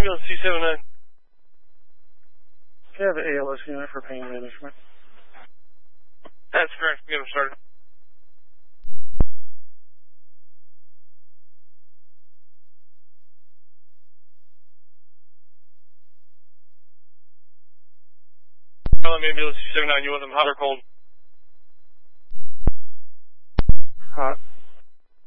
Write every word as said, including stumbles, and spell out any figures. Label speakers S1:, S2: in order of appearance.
S1: ambulance two seven nine.
S2: Do you have the A L S unit for pain management?
S1: That's correct. Get them started. Ambulance two seven nine, you want them hot or cold?
S2: Hot.